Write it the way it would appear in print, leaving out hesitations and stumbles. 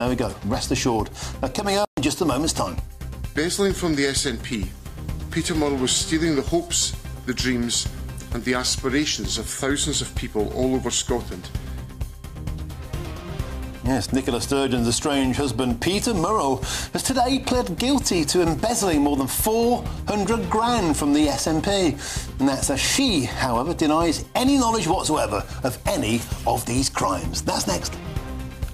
There we go, rest assured. Coming up in just a moment's time. Embezzling from the SNP, Peter Murrell was stealing the hopes, the dreams and the aspirations of thousands of people all over Scotland. Yes, Nicola Sturgeon's estranged husband Peter Murrell has today pled guilty to embezzling more than 400 grand from the SNP. And that's as she, however, denies any knowledge whatsoever of any of these crimes. That's next.